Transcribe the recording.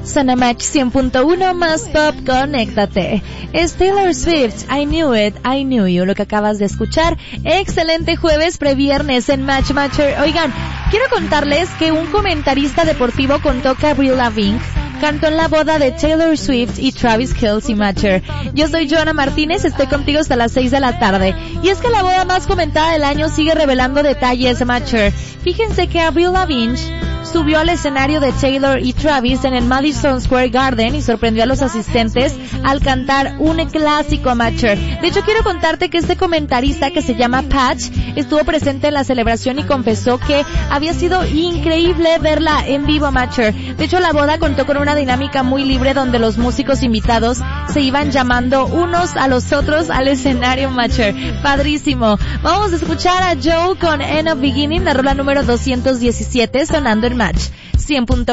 Zona Match 100.1 más pop, conéctate. Es Taylor Swift, I Knew It, I Knew You, lo que acabas de escuchar. Excelente jueves, previernes en Match Matcher. Oigan, quiero contarles que un comentarista deportivo contó que Avril Lavigne cantó en la boda de Taylor Swift y Travis Kelce Matcher. Yo soy Joana Martínez, estoy contigo hasta las 6 de la tarde. Y es que la boda más comentada del año sigue revelando detalles, Matcher. Fíjense que Avril Lavigne subió al escenario de Taylor y Travis en el Madison Square Garden y sorprendió a los asistentes al cantar un clásico, Matcher. De hecho, quiero contarte que este comentarista, que se llama Patch, estuvo presente en la celebración y confesó que había sido increíble verla en vivo, Matcher. De hecho, la boda contó con una dinámica muy libre donde los músicos invitados se iban llamando unos a los otros al escenario, Matcher. Padrísimo. Vamos a escuchar a Joe con End of Beginning, la rola número 217, sonando en Match 100.1.